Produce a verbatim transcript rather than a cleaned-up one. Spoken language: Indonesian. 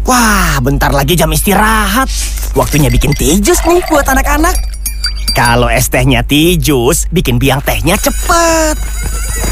Wah, bentar lagi jam istirahat. Waktunya bikin tea jus nih buat anak-anak. Kalau es tehnya tea jus, bikin biang tehnya cepet.